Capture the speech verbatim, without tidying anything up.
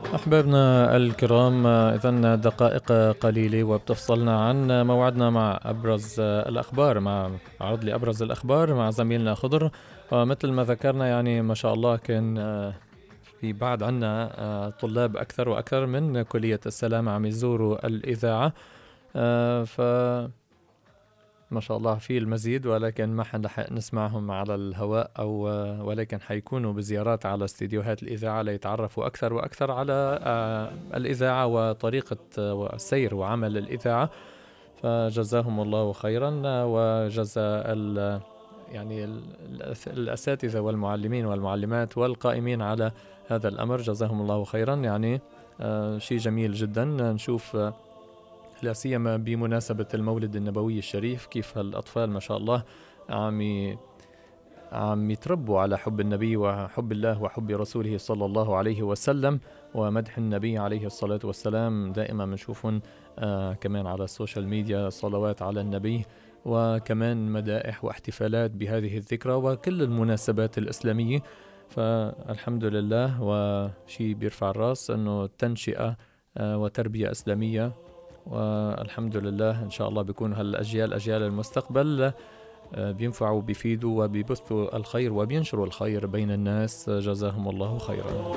أحبابنا الكرام، إذن دقائق قليلة وبتفصلنا عن موعدنا مع أبرز الأخبار، مع عرض لأبرز الأخبار مع زميلنا خضر. ومثل ما ذكرنا يعني ما شاء الله كان في بعد عنا طلاب أكثر وأكثر من كلية السلام عم يزوروا الإذاعة، ف ما شاء الله في المزيد، ولكن ما حنلحق نسمعهم على الهواء أو ولكن حيكونوا بزيارات على استديوهات الإذاعة ليتعرفوا أكثر وأكثر على الإذاعة وطريقة السير وعمل الإذاعة. فجزاهم الله خيرا، وجزا يعني الأساتذة والمعلمين والمعلمات والقائمين على هذا الأمر جزاهم الله خيرا. يعني شيء جميل جدا نشوف، لا سيما بمناسبة المولد النبوي الشريف، كيف الأطفال ما شاء الله عم عم يتربوا على حب النبي وحب الله وحب رسوله صلى الله عليه وسلم ومدح النبي عليه الصلاة والسلام. دائما بنشوفهم آه كمان على السوشيال ميديا صلوات على النبي، وكمان مدائح واحتفالات بهذه الذكرى وكل المناسبات الإسلامية. فالحمد لله، وشي بيرفع الراس أنه تنشئة آه وتربية إسلامية، والحمد لله إن شاء الله بيكون هالأجيال أجيال المستقبل بينفعوا بيفيدوا وبيبثوا الخير وبينشروا الخير بين الناس. جزاهم الله خيرا.